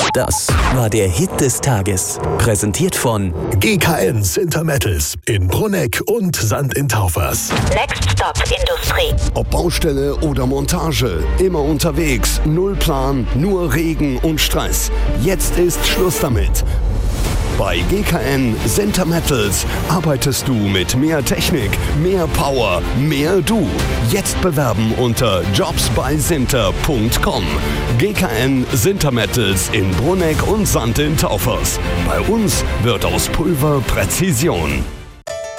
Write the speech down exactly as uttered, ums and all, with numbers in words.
Das war der Hit des Tages. Präsentiert von G K N Sinter Metals in Brunegg und Sand in Taufers. Next Stop Industrie. Ob Baustelle oder Montage, immer unterwegs, null Plan, nur Regen und Stress. Jetzt ist Schluss damit. Bei G K N Sinter Metals arbeitest du mit mehr Technik, mehr Power, mehr du. Jetzt bewerben unter jobs bei sinter punkt com. G K N Sinter Metals in Brunegg und Sand in Taufers. Bei uns wird aus Pulver Präzision.